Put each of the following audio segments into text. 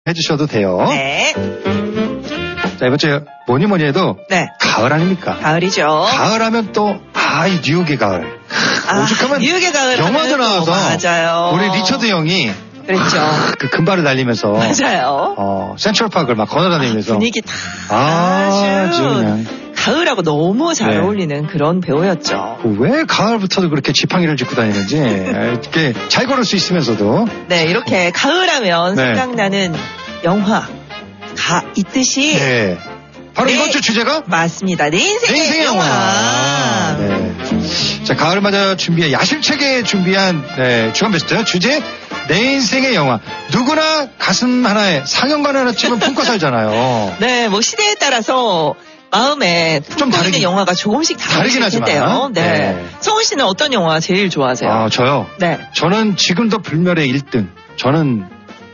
해주셔도 돼요. 네. 자, 이번 주에 뭐니 해도 네. 가을 아닙니까? 가을이죠. 가을 하면 또, 이 뉴욕의 가을. 오죽하면 뉴욕의 가을. 영화도 나와서. 맞아요. 우리 리처드 형이. 그랬죠. 그 금발을 달리면서. 맞아요. 센트럴파크를 막 걸어다니면서. 분위기 다 아주 그냥. 가을하고 너무 잘 어울리는 그런 배우였죠. 왜 가을부터도 그렇게 지팡이를 짚고 다니는지 이렇게 잘 걸을 수 있으면서도. 네, 이렇게 가을하면 생각나는 영화가 있듯이. 네. 바로 이번 주 주제가? 맞습니다. 내 인생의 영화. 네. 자, 가을 맞아 준비한 야실책에 준비한 주간 베스트 주제 내 인생의 영화. 누구나 가슴 하나에 상영관 하나쯤은 품고 살잖아요. 네, 뭐 시대에 따라서 마음에 품고 있는 영화가 조금씩 다르긴 텐데요. 네. 성훈 씨는 어떤 영화 제일 좋아하세요? 저요? 네. 저는 지금도 불멸의 1등. 저는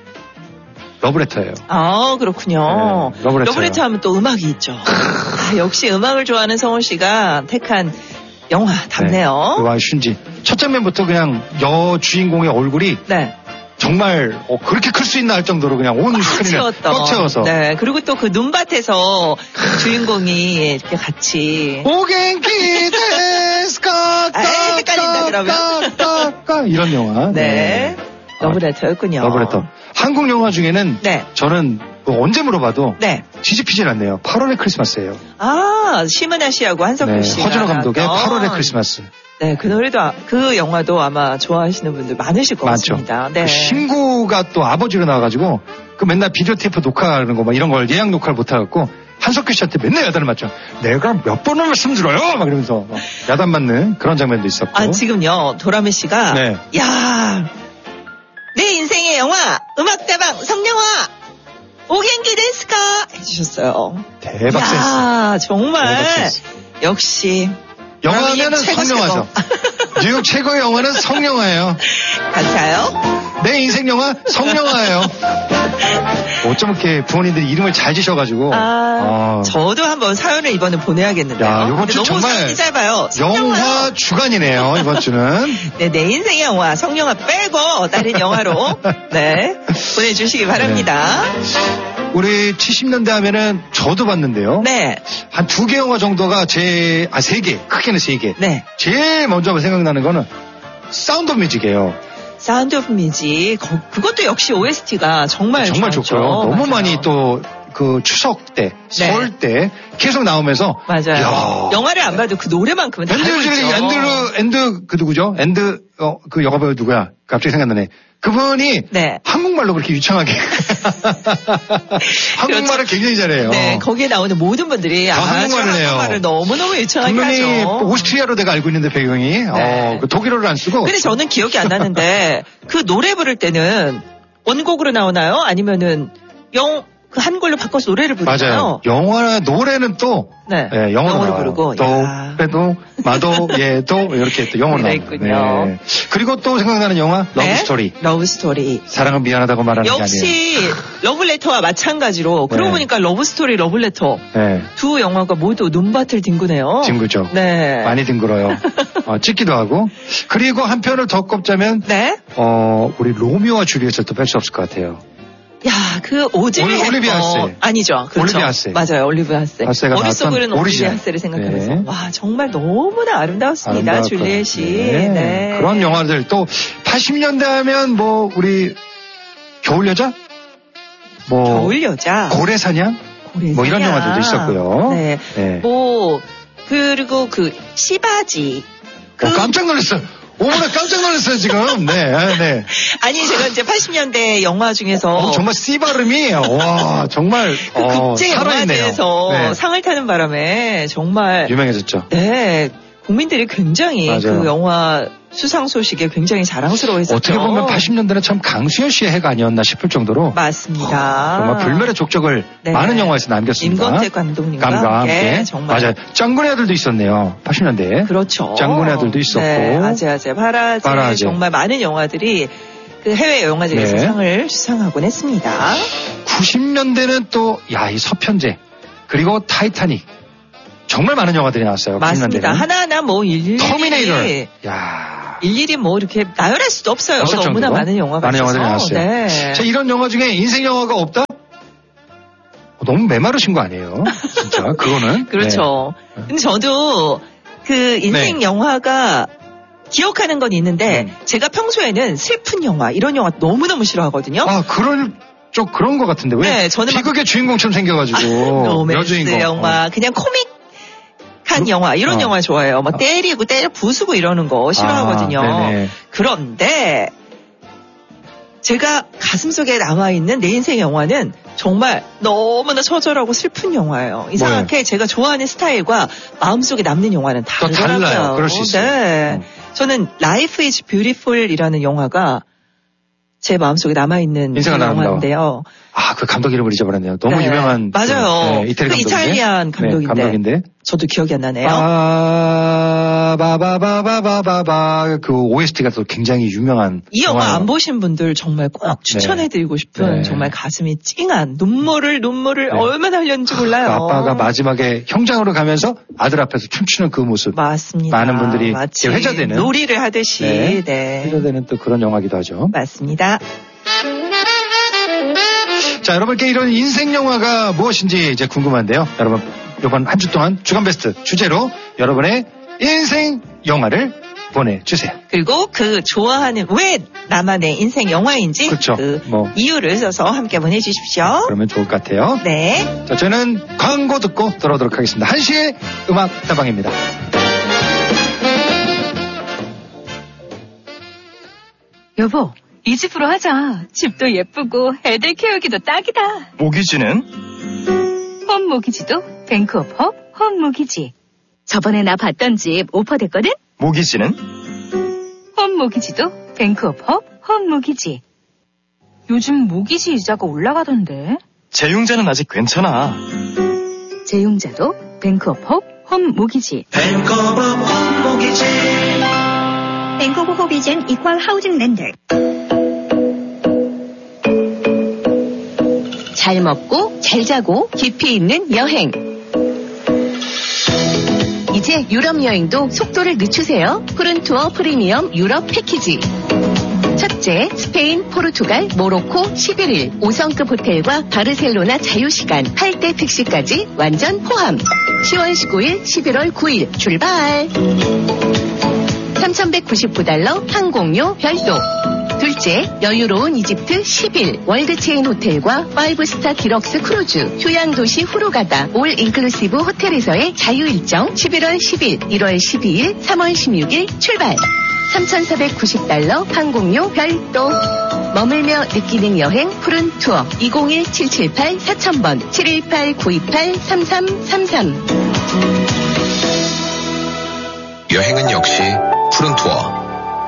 러브레터예요. 그렇군요. 네, 러브레터 하면 또 음악이 있죠. 역시 음악을 좋아하는 성훈 씨가 택한 영화답네요. 그 슌지. 첫 장면부터 그냥 여주인공의 얼굴이 정말 그렇게 클 수 있나 할 정도로 그냥 온 스크린을 꽉 채워서. 네. 그리고 또 그 눈밭에서 주인공이 이렇게 같이 오겐키 데스카 헷갈린다 그러면. 이런 영화. 네. 러브레터였군요. 러브레터. 한국 영화 중에는 저는 언제 물어봐도 뒤집히질 않네요. 8월의 크리스마스예요. 심은하 씨하고 한석규 씨. 허준호 감독의 8월의 크리스마스. 네, 그 노래도 그 영화도 아마 좋아하시는 분들 많으실 것 같습니다. 네. 그 신구가 또 아버지로 나와가지고 그 맨날 비디오 테이프 녹화하는 거 막 이런 걸 예약 녹화를 못해갖고 한석규 씨한테 맨날 야단을 맞죠. 내가 몇 번을 말씀드려요? 막 이러면서 야단 맞는 그런 장면도 있었고. 지금요 도라메 씨가 야, 내 인생의 영화 음악대방 성영화 오겐키 데스까 해주셨어요. 대박 센스. 정말 역시. 영화면은 성영화죠. 뉴욕 최고의 영화는 성영화예요. 같아요? 내 인생 영화 성영화예요. 어쩜 이렇게 부모님들이 이름을 잘 지셔가지고. 저도 한번 사연을 이번에 보내야겠는데요. 이번 주 너무 정말 짧아요. 영화 주간이네요. 이번 주는. 네, 내 인생의 영화 성영화 빼고 다른 영화로 보내주시기 바랍니다. 우리 70년대 하면은 저도 봤는데요. 한 2개 영화 정도가 3개, 크게는 3개. 제일 먼저 생각나는 거는 사운드 오브 뮤직이에요. 사운드 오브 뮤직. 그것도 역시 OST가 정말 좋고요. 너무 많이 또 그 추석 때, 설 때 계속 나오면서. 맞아요. 영화를 안 봐도 그 노래만큼은 다 알고 있죠. 그 누구죠? 그 영화배우 누구야? 갑자기 생각나네. 그분이 한국말로 그렇게 유창하게 한국말을 굉장히 잘해요. 네, 거기에 나오는 모든 분들이 한국말을 너무너무 유창하게 분명히 하죠. 오스트리아로 내가 알고 있는데 배경이 그 독일어를 안 쓰고. 근데 저는 기억이 안 나는데 그 노래 부를 때는 원곡으로 나오나요? 아니면은 그 한글로 바꿔서 노래를 부르나요? 맞아요. 영화 노래는 또 영어로 부르고 도, 빼도, 마도, 예도 이렇게 또 영어로 나오거든요. 그리고 또 생각나는 영화 러브스토리. 러브스토리. 사랑은 미안하다고 말하는 게 아니에요. 역시 러블레터와 마찬가지로 그러고 보니까 러브스토리, 러블레터 두 영화가 모두 눈밭을 뒹구네요. 뒹구죠. 많이 뒹굴어요. 찍기도 하고. 그리고 한 편을 더 꼽자면 우리 로미오와 줄리엣을 또 뺄 수 없을 것 같아요. 야, 그 올리비아 하세. 아니죠. 그렇죠. 올리비아 하세. 맞아요. 올리비아 하세. 머릿속으로는 올리비아 하세를 생각하면서 와, 정말 너무나 아름다웠습니다. 줄리엣이. 그런 영화들 또 80년대 하면 우리 겨울 여자? 겨울 여자. 고래사냥? 이런 영화들도 있었고요. 그리고 그 시바지. 깜짝 놀랐어요. 오늘 깜짝 놀랐어요, 지금. 아니, 제가 이제 80년대 영화 중에서. 정말 C 발음이, 와, 정말. 국제 영화제에서 상을 타는 바람에 정말. 유명해졌죠. 국민들이 굉장히 그 영화 수상 소식에 굉장히 자랑스러워 했었죠. 어떻게 보면 80년대는 참 강수현 씨의 해가 아니었나 싶을 정도로. 맞습니다. 정말 불멸의 족적을 많은 영화에서 남겼습니다. 임권택 감독님과 함께. 정말. 맞아요. 짱구네 아들도 있었네요. 80년대에. 그렇죠. 짱구네 아들도 있었고. 아재, 파라제. 정말 많은 영화들이 그 해외 영화제에서 상을 수상하곤 했습니다. 90년대는 또, 이 서편제. 그리고 타이타닉. 정말 많은 영화들이 나왔어요. 맞습니다. 90년대는. 하나하나 일일이. 터미네이터. 야, 일일이 뭐 이렇게 나열할 수도 없어요. 없을 너무나 정도로? 많은 영화가 많은 있어서. 영화들이 나왔어요. 네. 자, 이런 영화 중에 인생 영화가 없다? 너무 메마르신 거 아니에요? 진짜 그거는. 그렇죠. 네. 근데 저도 그 인생 네. 영화가 기억하는 건 있는데 제가 평소에는 슬픈 영화 이런 영화 너무너무 싫어하거든요. 아, 그런 것 같은데 왜? 네, 저는 막- 비극의 주인공처럼 생겨가지고 로맨스 여주인공. 영화 그냥 코믹한 영화 이런 영화 좋아해요. 뭐 때리고 때려 부수고 이러는 거 싫어하거든요. 네네. 그런데 제가 가슴속에 남아있는 내 인생 영화는 정말 너무나 처절하고 슬픈 영화예요. 이상하게 제가 좋아하는 스타일과 마음속에 남는 영화는 또 다르더라고요. 달라요. 그럴 수 있어요. 네. 저는 Life is Beautiful이라는 영화가 제 마음속에 남아있는 인생은 영화인데요. 아, 그 감독 이름을 잊어버렸네요. 너무 네. 유명한. 맞아요. 그, 이태리 그 감독인데. 이탈리안 감독인데. 네, 감독인데. 저도 기억이 안 나네요. 바바바바바바바 그 OST가 또 굉장히 유명한. 이 영화 영화예요. 안 보신 분들 정말 꼭 추천해드리고 싶은 네. 정말 가슴이 찡한 눈물을 네. 얼마나 흘렸는지 몰라요. 그 아빠가 마지막에 형장으로 가면서 아들 앞에서 춤추는 그 모습. 맞습니다. 많은 분들이 마치 회자되는. 놀이를 하듯이. 네. 네. 회자되는 또 그런 영화기도 하죠. 맞습니다. 자, 여러분께 이런 인생 영화가 무엇인지 이제 궁금한데요. 여러분, 이번 한 주 동안 주간 베스트 주제로 여러분의 인생 영화를 보내주세요. 그리고 그 좋아하는 왜 나만의 인생 영화인지 그렇죠. 그 뭐. 이유를 써서 함께 보내주십시오. 그러면 좋을 것 같아요. 네. 자, 저는 광고 듣고 돌아오도록 하겠습니다. 1시의 음악 다방입니다. 여보, 이 집으로 하자. 집도 예쁘고 애들 키우기도 딱이다. 모기지는 홈모기지도 뱅크 오브 홈 홈모기지. 저번에 나 봤던 집 오퍼됐거든? 모기지는 홈모기지도 뱅크 오브 홈 홈모기지. 요즘 모기지 이자가 올라가던데. 재융자는 아직 괜찮아. 재융자도 뱅크 오브 홈 홈모기지. 밴커버 홈모기지 밴커버 호비젠 이퀄 하우징 랜드 잘 먹고 잘 자고 깊이 있는 여행. 이제 유럽 여행도 속도를 늦추세요. 푸른투어 프리미엄 유럽 패키지. 첫째, 스페인, 포르투갈, 모로코 11일 5성급 호텔과 바르셀로나 자유시간 8대 택시까지 완전 포함. 10월 19일, 11월 9일 출발. 3,199달러 항공료 별도. 둘째, 여유로운 이집트 10일 월드체인 호텔과 5스타 디럭스 크루즈 휴양도시 후루가다 올 인클루시브 호텔에서의 자유일정 11월 10일, 1월 12일, 3월 16일 출발. 3,490달러 항공료 별도. 머물며 느끼는 여행 푸른 투어 201-778-4000번 718-928-3333. 여행은 역시 푸른 투어.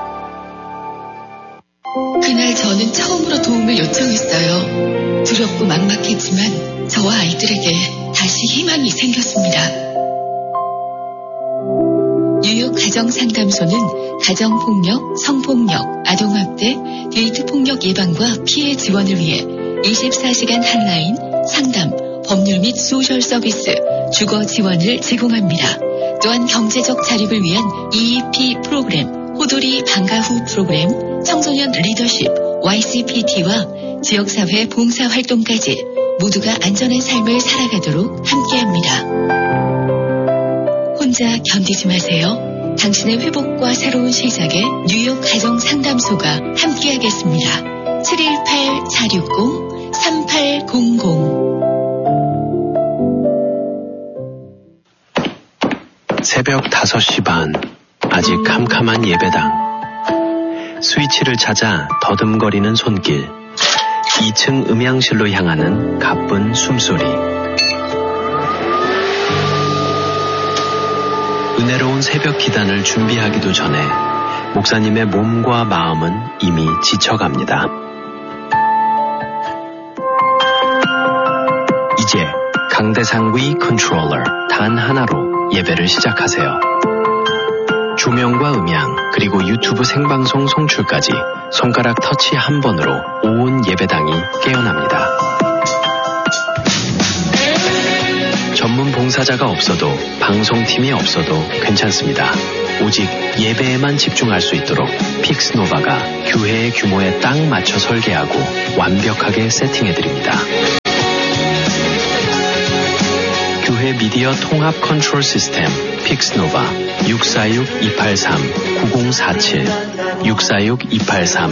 그날 저는 처음으로 도움을 요청했어요. 두렵고 막막했지만 저와 아이들에게 다시 희망이 생겼습니다. 뉴욕 가정상담소는 가정폭력, 성폭력, 아동학대, 데이트폭력 예방과 피해 지원을 위해 24시간 한라인, 상담, 법률 및 소셜 서비스, 주거 지원을 제공합니다. 또한 경제적 자립을 위한 EEP 프로그램, 호돌이 방과후 프로그램, 청소년 리더십, YCPT와 지역사회 봉사활동까지 모두가 안전한 삶을 살아가도록 함께합니다. 혼자 견디지 마세요. 당신의 회복과 새로운 시작에 뉴욕 가정상담소가 함께하겠습니다. 718-460-3800 새벽 5시 반, 아직 캄캄한 예배당. 스위치를 찾아 더듬거리는 손길. 2층 음향실로 향하는 가쁜 숨소리. 은혜로운 새벽 기단을 준비하기도 전에 목사님의 몸과 마음은 이미 지쳐갑니다. 이제 강대상위 컨트롤러 단 하나로 예배를 시작하세요. 조명과 음향 그리고 유튜브 생방송 송출까지 손가락 터치 한 번으로 온 예배당이 깨어납니다. 전문 봉사자가 없어도 방송팀이 없어도 괜찮습니다. 오직 예배에만 집중할 수 있도록 픽스노바가 교회의 규모에 딱 맞춰 설계하고 완벽하게 세팅해드립니다. 교회 미디어 통합 컨트롤 시스템 픽스노바 646-283-9047 646-283